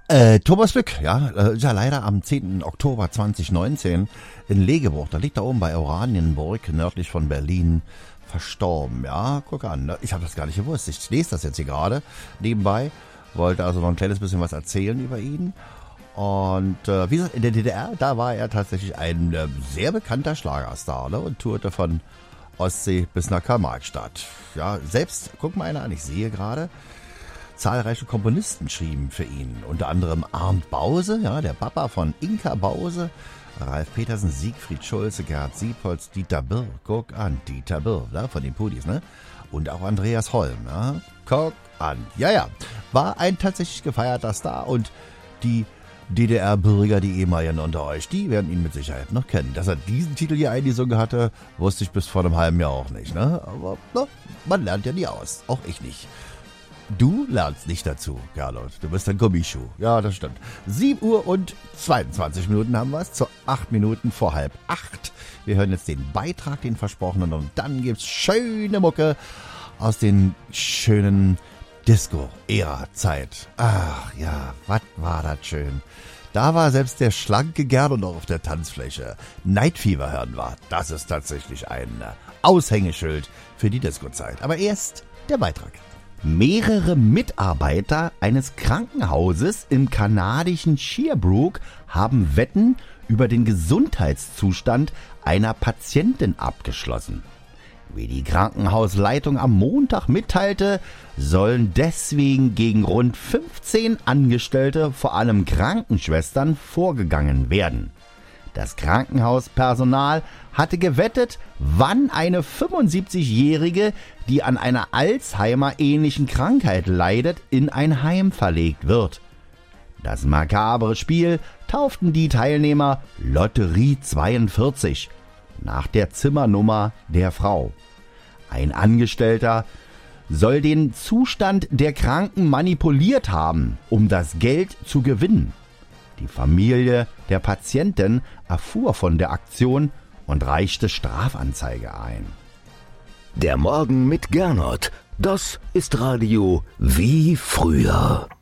Thomas Lück, ja, ist ja leider am 10. Oktober 2019 in Legeburg, da liegt da oben bei Oranienburg, nördlich von Berlin, verstorben. Ja, guck an, ne? Ich habe das gar nicht gewusst. Ich lese das jetzt hier gerade nebenbei, wollte also noch ein kleines bisschen was erzählen über ihn. Und wie gesagt, in der DDR, da war er tatsächlich ein sehr bekannter Schlagerstar, ne? Und tourte von Ostsee bis nach Karl-Marx-Stadt. Ja, selbst, guck mal einer an, ich sehe gerade, zahlreiche Komponisten schrieben für ihn. Unter anderem Arndt Bause, ja, der Papa von Inka Bause, Ralf Petersen, Siegfried Schulze, Gerhard Siepholz, Dieter Birr, guck an, Dieter Birr, ja, von den Pudis, ne? Und auch Andreas Holm, ja, guck an. Ja, war ein tatsächlich gefeierter Star und die DDR-Bürger, die ehemaligen unter euch, die werden ihn mit Sicherheit noch kennen. Dass er diesen Titel hier eingesungen hatte, wusste ich bis vor einem halben Jahr auch nicht, ne? Aber na, man lernt ja nie aus, auch ich nicht. Du lernst nicht dazu, Gerlold. Du bist ein Gummischuh. Ja, das stimmt. 7 Uhr und 22 Minuten haben wir es. Zu 8 Minuten vor 7:30. Wir hören jetzt den Beitrag, den versprochenen. Und dann gibt's schöne Mucke aus den schönen Disco-Ära-Zeit. Ach ja, was war das schön. Da war selbst der schlanke Gerlold noch auf der Tanzfläche. Night Fever hören wir. Das ist tatsächlich ein Aushängeschild für die Disco-Zeit. Aber erst der Beitrag. Mehrere Mitarbeiter eines Krankenhauses im kanadischen Sherbrooke haben Wetten über den Gesundheitszustand einer Patientin abgeschlossen. Wie die Krankenhausleitung am Montag mitteilte, sollen deswegen gegen rund 15 Angestellte, vor allem Krankenschwestern, vorgegangen werden. Das Krankenhauspersonal hatte gewettet, wann eine 75-Jährige, die an einer Alzheimer-ähnlichen Krankheit leidet, in ein Heim verlegt wird. Das makabre Spiel tauften die Teilnehmer Lotterie 42 nach der Zimmernummer der Frau. Ein Angestellter soll den Zustand der Kranken manipuliert haben, um das Geld zu gewinnen. Die Familie der Patientin erfuhr von der Aktion und reichte Strafanzeige ein. Der Morgen mit Gernot, das ist Radio wie früher.